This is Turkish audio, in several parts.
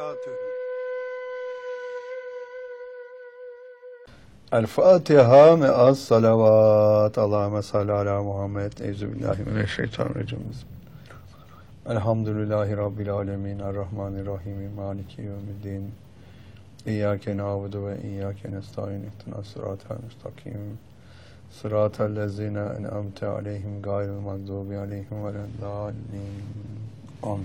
El Fatiha me'as salavat. Allahümme salli ala Muhammed. Euzubillahimineşşeytanirracim. Elhamdülillahi Rabbil alemin. Errahmanirrahim. Maliki yevmiddin. İyyâke na'budu ve iyyâke nestaîn. İhdinas sıratal müstakim. Sıratal lezîne en'amte aleyhim gayril mağdûbi aleyhim veleddâllîn. Amin.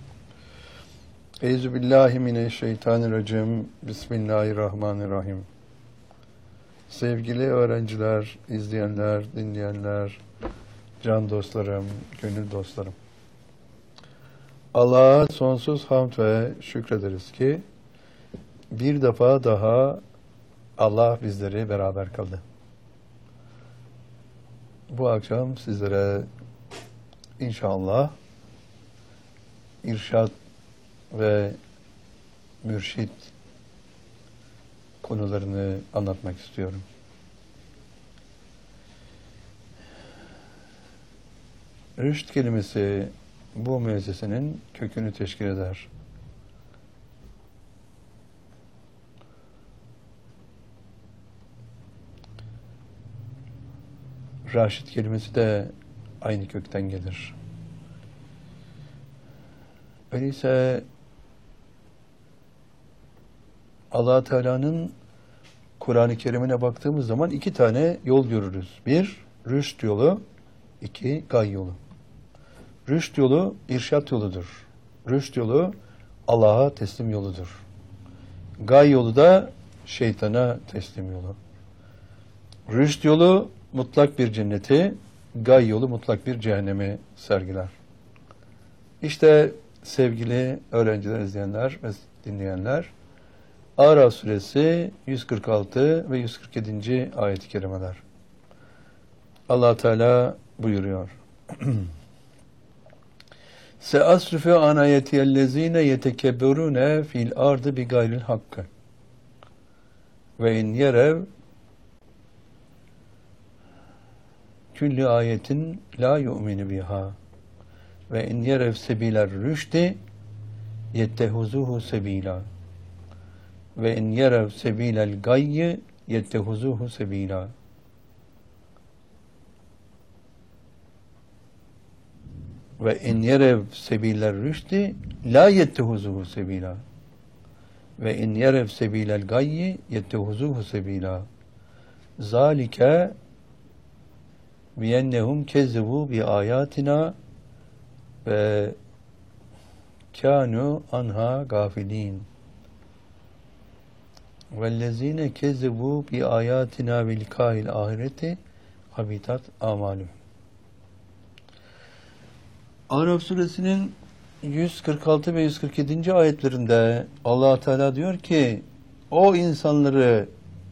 Euzubillahimineşşeytanirracim. Bismillahirrahmanirrahim. Sevgili öğrenciler, izleyenler, dinleyenler, can dostlarım, gönül dostlarım. Allah'a sonsuz hamd ve şükrederiz ki bir defa daha Allah bizleri beraber kıldı. Bu akşam sizlere inşallah irşad ve mürşid konularını anlatmak istiyorum. Rüşd kelimesi bu müessesenin kökünü teşkil eder. Raşid kelimesi de aynı kökten gelir. Öyleyse Allah Teala'nın Kur'an-ı Kerim'ine baktığımız zaman iki tane yol görürüz. Bir, rüşd yolu, iki, gay yolu. Rüşd yolu irşat yoludur. Rüşd yolu Allah'a teslim yoludur. Gay yolu da şeytana teslim yolu. Rüşd yolu mutlak bir cenneti, gay yolu mutlak bir cehennemi sergiler. İşte sevgili öğrenciler, izleyenler ve dinleyenler, Araf suresi 146 ve 147. ayet-i kerimeler. Allah Teala buyuruyor. Seasrifu an ayetiyellezine yetekebberune fil ardı bi gayril hakkı. Ve in yerev külli ayetin la yu'minu biha. Ve in yerev sebiler rüşdi yettehuzuhu sebila. Ve in yerev sebilel gayyi yettehuzuhu sebila. Ve in yerev sebiler rüşdi la yettehuzuhu sebila. Ve in yerev sebilel gayyi yettehuzuhu sebila. Zalike biyennehum kezzebu bi ayatina ve kânû anha gafilin. Vellezîne kezzebu bi ayatina ve likâhil ahireti habitat amalü. Araf suresinin 146 ve 147. ayetlerinde Allah Teala diyor ki, o insanları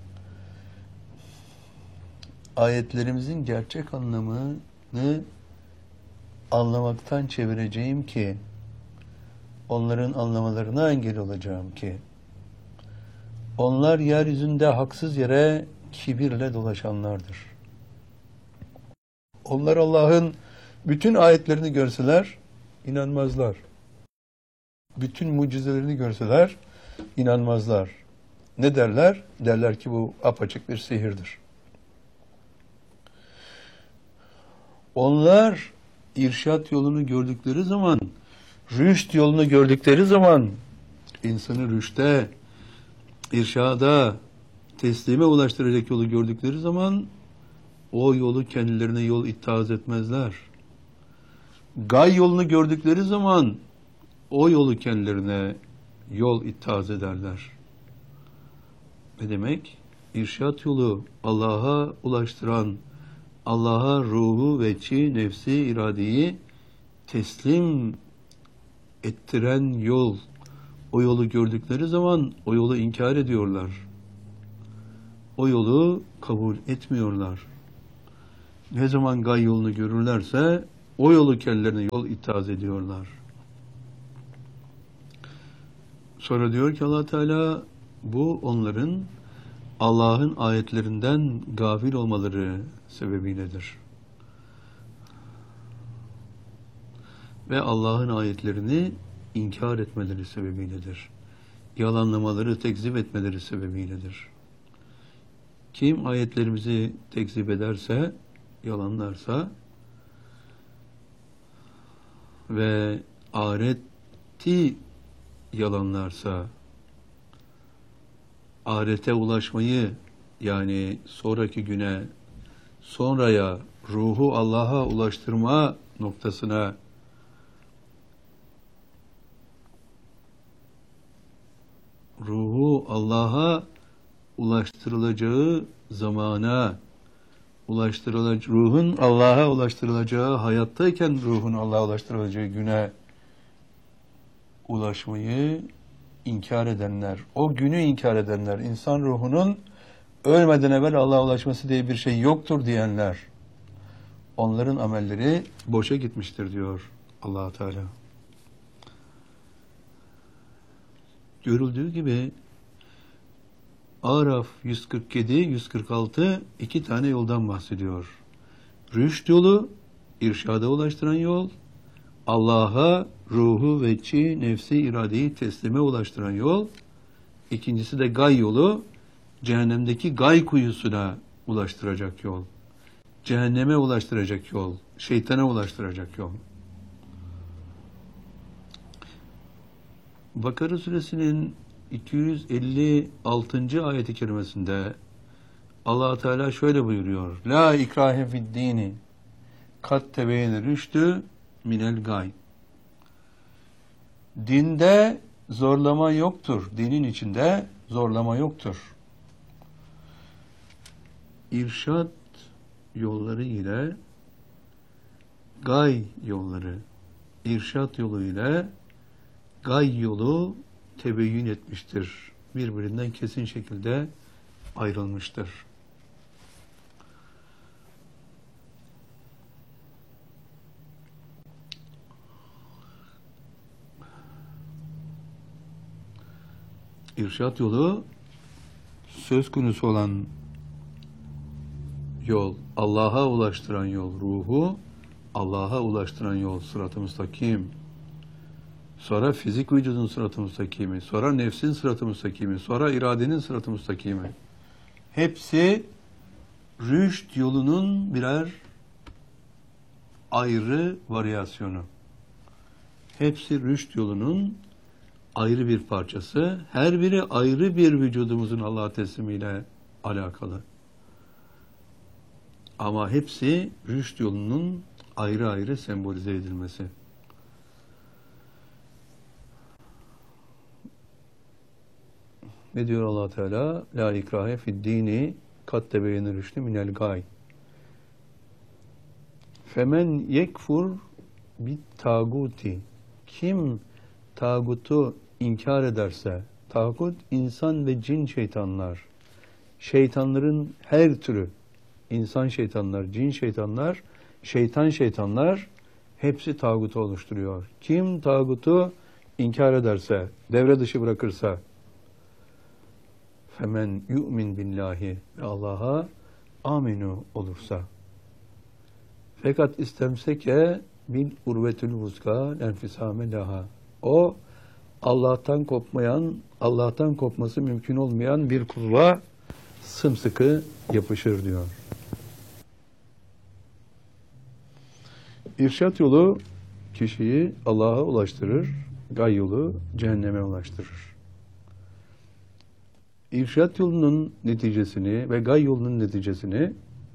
ayetlerimizin gerçek anlamını anlamaktan çevireceğim ki, onların anlamalarına engel olacağım ki, onlar yeryüzünde haksız yere kibirle dolaşanlardır. Onlar Allah'ın bütün ayetlerini görseler inanmazlar. Bütün mucizelerini görseler inanmazlar. Ne derler? Derler ki bu apaçık bir sihirdir. Onlar irşat yolunu gördükleri zaman, rüşt yolunu gördükleri zaman, insanı rüşte, irşada, teslime ulaştıracak yolu gördükleri zaman o yolu kendilerine yol ittihaz etmezler. Gay yolunu gördükleri zaman o yolu kendilerine yol ittihaz ederler. Ne demek? İrşat yolu Allah'a ulaştıran, Allah'a ruhu, veçi, nefsi, iradeyi teslim ettiren yol. O yolu gördükleri zaman o yolu inkar ediyorlar. O yolu kabul etmiyorlar. Ne zaman gay yolunu görürlerse o yolu kendilerine yol ittihaz ediyorlar. Sonra diyor ki Allah Teala, bu onların Allah'ın ayetlerinden gafil olmaları sebebiyledir. Ve Allah'ın ayetlerini inkar etmeleri sebebiyledir. yalanlamaları, tekzip etmeleri sebebiyledir. Kim ayetlerimizi tekzip ederse, yalanlarsa ve ahireti yalanlarsa, ahirete ulaşmayı, yani sonraki güne, sonraya, ruhu Allah'a ulaştırma noktasına ruhu Allah'a ulaştırılacağı zamana, ruhun Allah'a ulaştırılacağı, hayattayken ruhun Allah'a ulaştırılacağı güne ulaşmayı inkar edenler, o günü inkar edenler, insan ruhunun ölmeden evvel Allah'a ulaşması diye bir şey yoktur diyenler, onların amelleri boşa gitmiştir diyor Allah Teala. Görüldüğü gibi Araf 147, 146 iki tane yoldan bahsediyor. Rüşt yolu, irşada ulaştıran yol, Allah'a ruhu, vecci, nefsi, iradeyi teslime ulaştıran yol. İkincisi de gay yolu, cehennemdeki gay kuyusuna ulaştıracak yol. Cehenneme ulaştıracak yol, şeytana ulaştıracak yol. Bakara suresinin 256. ayet-i kerimesinde Allah Teala şöyle buyuruyor. La ikrahe fid dini kat tebeyyene rüştü minel gay. Dinde zorlama yoktur. Dinin içinde zorlama yoktur. İrşad yolları ile gay yolları, irşad yolu ile gay yolu tebeyyün etmiştir. Birbirinden kesin şekilde ayrılmıştır. İrşad yolu söz konusu olan yol, Allah'a ulaştıran yol, ruhu Allah'a ulaştıran yol, sırat-ı müstakim. Sonra fizik vücudun sırat-ı müstakimi, sonra nefsin sırat-ı müstakimi, sonra iradenin sırat-ı müstakimi. Hepsi rüşt yolunun birer ayrı varyasyonu. Hepsi rüşt yolunun ayrı bir parçası. Her biri ayrı bir vücudumuzun Allah'a teslimiyle alakalı. Ama hepsi rüşt yolunun ayrı ayrı sembolize edilmesi. Ne diyor Allah Teala? La ikrahe fid dini kat tebeyyene rüştü minel gay. Femen yekfur bit taguti. Kim tağutu inkar ederse, tağut insan ve cin şeytanlar, şeytanların her türü, insan şeytanlar, cin şeytanlar, şeytanlar hepsi tağutu oluşturuyor. Kim tağutu inkar ederse, devre dışı bırakırsa, femen yu'min billahi ve Allah'a aminu olursa, fakat istemseke bil urvetül vuska lenfisame laha. O Allah'tan kopmayan, Allah'tan kopması mümkün olmayan bir kulva sımsıkı yapışır diyor. İrşad yolu kişiyi Allah'a ulaştırır, gay yolu cehenneme ulaştırır. İrşad yolunun neticesini ve gay yolunun neticesini,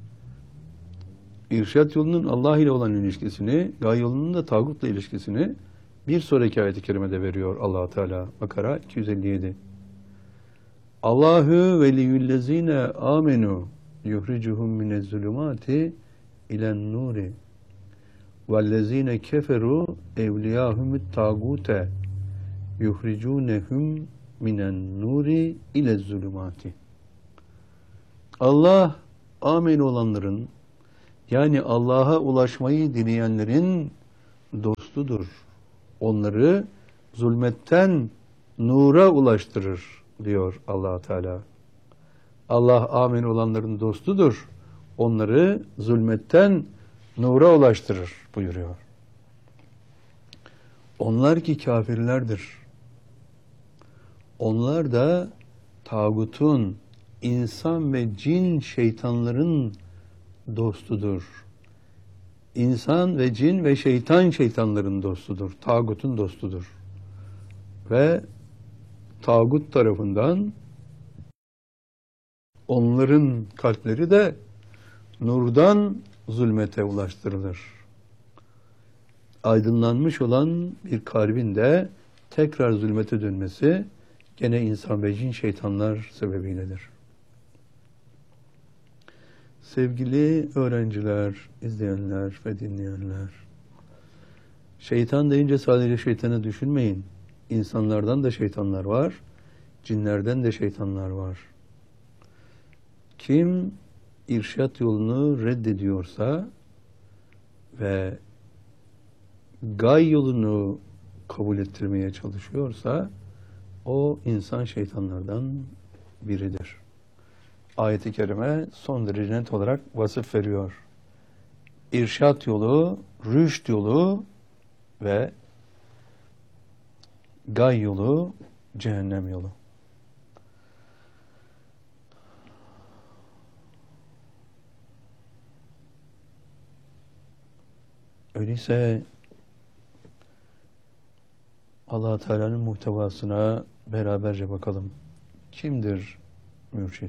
irşad yolunun Allah ile olan ilişkisini, gay yolunun da tağutla ilişkisini bir sonraki ayet-i kerimede veriyor Allah Teala. Bakara 257. Allahu veliyyüllezine amenu yuhricuhum minezzulumati ilen nuri vellezine keferu evliyahumut tagute yuhricunehum minen nuri ilezzulumati. Allah amin olanların, yani Allah'a ulaşmayı dileyenlerin dostudur. Onları zulmetten nura ulaştırır diyor Allah Teala. Allah amin olanların dostudur. Onları zulmetten nura ulaştırır buyuruyor. Onlar ki kafirlerdir. Onlar da tağutun, insan ve cin şeytanların dostudur. İnsan ve cin ve şeytanların dostudur. Tağutun dostudur. Ve tağut tarafından onların kalpleri de nurdan zulmete ulaştırılır. Aydınlanmış olan bir kalbin de tekrar zulmete dönmesi gene insan ve cin şeytanlar sebebiyledir. Sevgili öğrenciler, izleyenler ve dinleyenler, şeytan deyince sadece şeytanı düşünmeyin. İnsanlardan da şeytanlar var, cinlerden de şeytanlar var. Kim irşat yolunu reddediyorsa ve gay yolunu kabul ettirmeye çalışıyorsa o insan şeytanlardan biridir. Ayet-i kerime son derece net olarak vasıf veriyor. İrşat yolu, rüşt yolu ve gay yolu, cehennem yolu. Öyleyse Allah Teala'nın muhtevasına beraberce bakalım. Kimdir mürşid?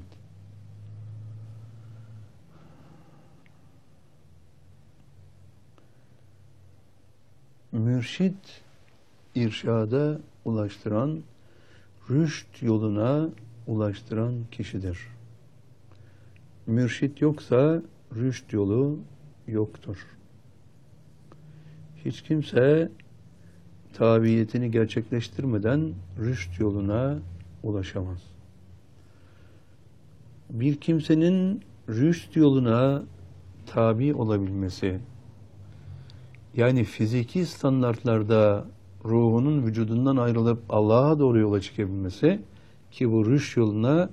Mürşid, irşada ulaştıran, rüşt yoluna ulaştıran kişidir. Mürşid yoksa rüşt yolu yoktur. Hiç kimse tabiyetini gerçekleştirmeden rüşt yoluna ulaşamaz. Bir kimsenin rüşt yoluna tabi olabilmesi, yani fiziki standartlarda ruhunun vücudundan ayrılıp Allah'a doğru yola çıkabilmesi, ki bu rüşt yoluna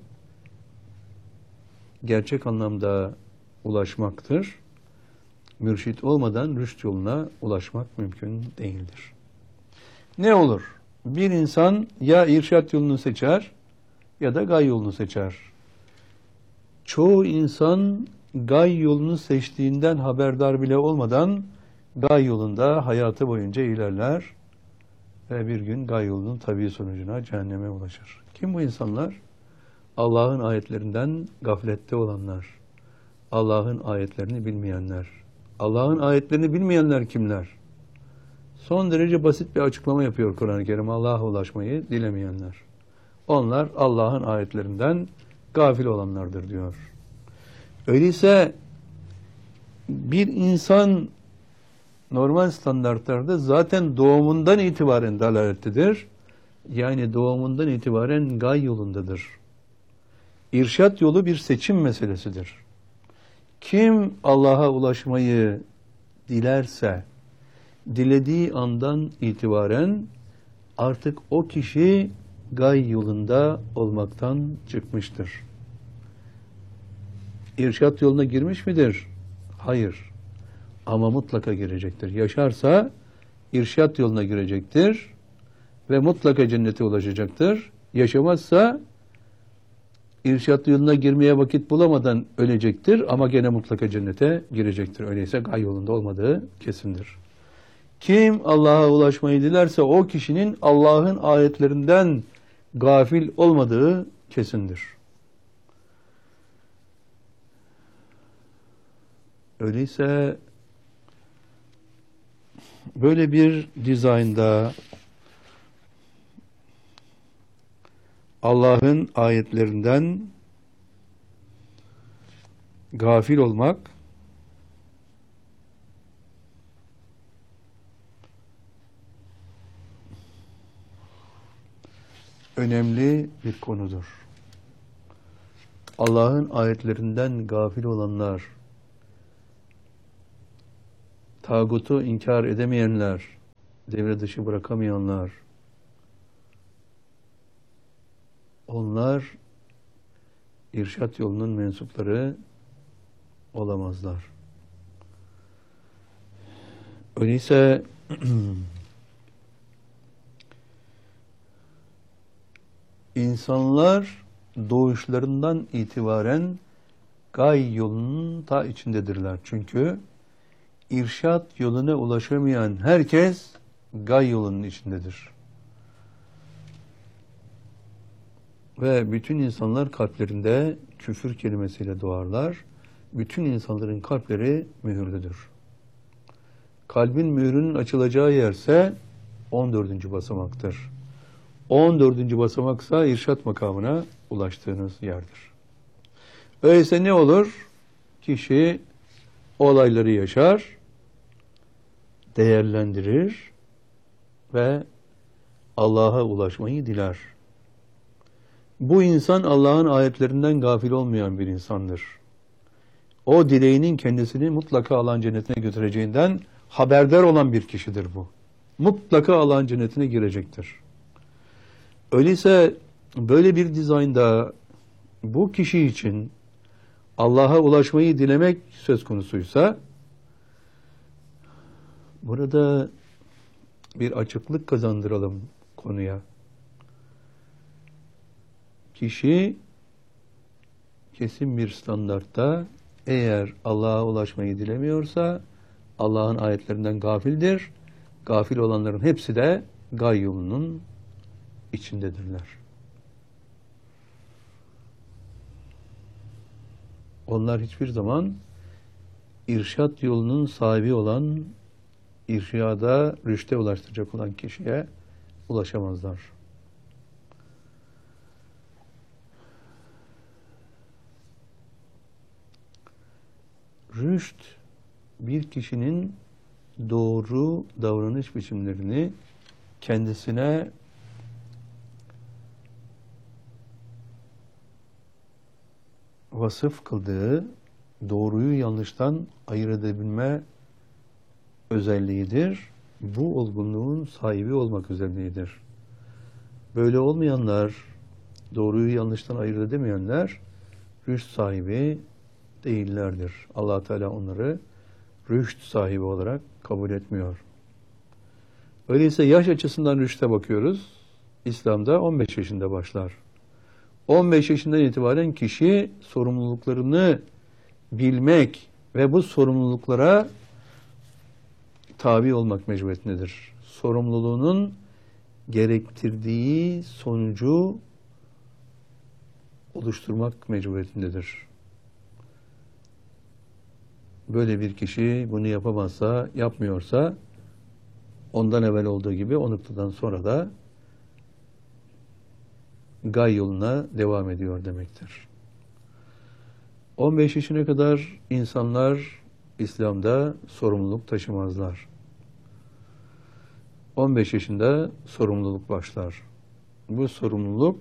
gerçek anlamda ulaşmaktır. Mürşit olmadan rüşt yoluna ulaşmak mümkün değildir. Ne olur? Bir insan ya irşat yolunu seçer ya da gay yolunu seçer. Çoğu insan gay yolunu seçtiğinden haberdar bile olmadan gay yolunda hayatı boyunca ilerler ve bir gün gay yolunun tabii sonucuna cehenneme ulaşır. Kim bu insanlar? Allah'ın ayetlerinden gaflette olanlar, Allah'ın ayetlerini bilmeyenler. Allah'ın ayetlerini bilmeyenler kimler? Son derece basit bir açıklama yapıyor Kur'an-ı Kerim, Allah'a ulaşmayı dilemeyenler. Onlar Allah'ın ayetlerinden gafil olanlardır diyor. Öyleyse bir insan normal standartlarda zaten doğumundan itibaren dalalettedir. Yani doğumundan itibaren gay yolundadır. İrşat yolu bir seçim meselesidir. Kim Allah'a ulaşmayı dilerse, dilediği andan itibaren artık o kişi gay yolunda olmaktan çıkmıştır. İrşat yoluna girmiş midir? Hayır. Ama mutlaka girecektir. Yaşarsa irşat yoluna girecektir ve mutlaka cennete ulaşacaktır. Yaşamazsa irşat yoluna girmeye vakit bulamadan ölecektir ama gene mutlaka cennete girecektir. Öyleyse gay yolunda olmadığı kesindir. Kim Allah'a ulaşmayı dilerse o kişinin Allah'ın ayetlerinden gafil olmadığı kesindir. Öyleyse böyle bir dizaynda Allah'ın ayetlerinden gafil olmak önemli bir konudur. Allah'ın ayetlerinden gafil olanlar, tağutu inkar edemeyenler, devre dışı bırakamayanlar, onlar irşat yolunun mensupları olamazlar. Öyleyse İnsanlar doğuşlarından itibaren gay yolunun ta içindedirler. Çünkü irşat yoluna ulaşamayan herkes gay yolunun içindedir. Ve bütün insanlar kalplerinde küfür kelimesiyle doğarlar. Bütün insanların kalpleri mühürlüdür. Kalbin mührünün açılacağı yerse 14. basamaktır. 14. basamaksa irşat makamına ulaştığınız yerdir. Öyleyse ne olur? Kişi olayları yaşar, değerlendirir ve Allah'a ulaşmayı diler. Bu insan Allah'ın ayetlerinden gafil olmayan bir insandır. O dileğinin kendisini mutlaka Allah'ın cennetine götüreceğinden haberdar olan bir kişidir bu. Mutlaka Allah'ın cennetine girecektir. Öyleyse böyle bir dizaynda bu kişi için Allah'a ulaşmayı dilemek söz konusuysa burada bir açıklık kazandıralım konuya. Kişi kesin bir standartta eğer Allah'a ulaşmayı dilemiyorsa Allah'ın ayetlerinden gafildir. Gafil olanların hepsi de gay yolunun içindedirler. Onlar hiçbir zaman irşat yolunun sahibi olan, irşada, rüşte ulaştıracak olan kişiye ulaşamazlar. Rüşt, bir kişinin doğru davranış biçimlerini kendisine vasıf kıldığı, doğruyu yanlıştan ayırt edebilme özelliğidir. Bu olgunluğun sahibi olmak özelliğidir. Böyle olmayanlar, doğruyu yanlıştan ayırt edemeyenler rüşt sahibi değillerdir. Allah Teala onları rüşt sahibi olarak kabul etmiyor. Öyleyse yaş açısından rüşte bakıyoruz. İslam'da 15 yaşında başlar. 15 yaşından itibaren kişi sorumluluklarını bilmek ve bu sorumluluklara tabi olmak mecburiyetindedir. Sorumluluğunun gerektirdiği sonucu oluşturmak mecburiyetindedir. Böyle bir kişi bunu yapamazsa, yapmıyorsa ondan evvel olduğu gibi o noktadan sonra da gay yoluna devam ediyor demektir. 15 yaşına kadar insanlar İslam'da sorumluluk taşımazlar. 15 yaşında sorumluluk başlar. Bu sorumluluk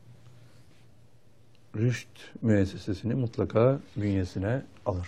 rüşt müessesesini mutlaka bünyesine alır.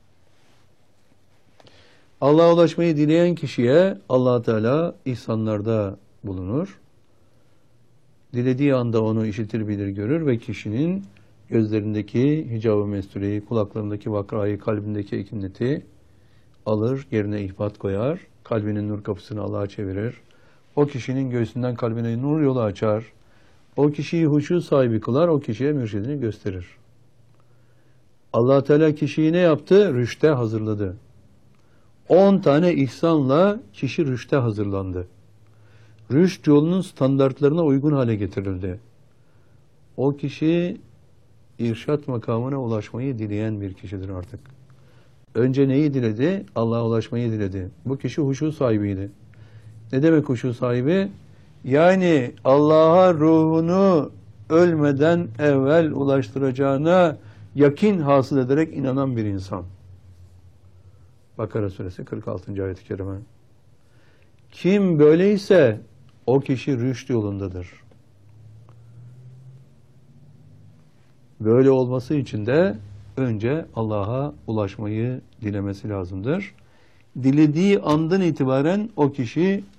Allah'a ulaşmayı dileyen kişiye Allah Teala ihsanlarda bulunur. Dilediği anda onu işitir, bilir, görür ve kişinin gözlerindeki hicab-ı mestureyi, kulaklarındaki vakrayı, kalbindeki ekineti alır, yerine ihbat koyar, kalbinin nur kapısını Allah'a çevirir. O kişinin göğsünden kalbine nur yolu açar. O kişiyi huşu sahibi kılar, o kişiye mürşidini gösterir. Allah Teala kişiyi ne yaptı? Rüşte hazırladı. 10 tane ihsanla kişi rüşte hazırlandı. Rüşt yolunun standartlarına uygun hale getirildi. O kişi irşat makamına ulaşmayı dileyen bir kişidir artık. Önce neyi diledi? Allah'a ulaşmayı diledi. Bu kişi huşu sahibiydi. Ne demek huşu sahibi? Yani Allah'a ruhunu ölmeden evvel ulaştıracağına yakin hasıl ederek inanan bir insan. Bakara suresi 46. ayet-i kerime. Kim böyleyse o kişi rüşt yolundadır. Böyle olması için de önce Allah'a ulaşmayı dilemesi lazımdır. Dilediği andan itibaren o kişi